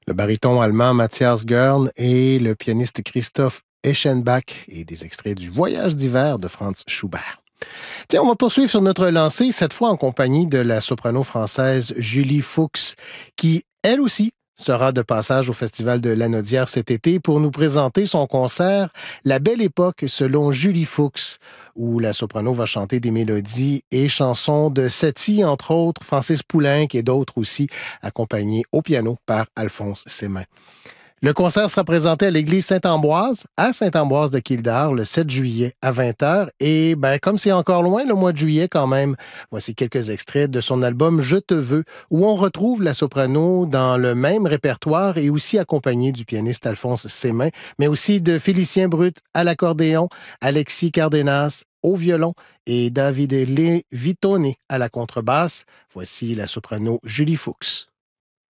le baryton allemand Matthias Görn et le pianiste Christoph Eschenbach et des extraits du Voyage d'hiver de Franz Schubert. Tiens, on va poursuivre sur notre lancée, cette fois en compagnie de la soprano française Julie Fuchs, qui, elle aussi, sera de passage au Festival de Lanaudière cet été pour nous présenter son concert La Belle Époque selon Julie Fuchs, où la soprano va chanter des mélodies et chansons de Satie, entre autres, Francis Poulenc et d'autres aussi, accompagnés au piano par Alphonse Sémin. Le concert sera présenté à l'église Saint-Ambroise, à Saint-Ambroise de Kildare, le 7 juillet à 20h. Et comme c'est encore loin, le mois de juillet quand même, voici quelques extraits de son album Je te veux, où on retrouve la soprano dans le même répertoire et aussi accompagnée du pianiste Alphonse Sémin, mais aussi de Félicien Brut à l'accordéon, Alexis Cardenas au violon et Davide Vitone à la contrebasse. Voici la soprano Julie Fuchs.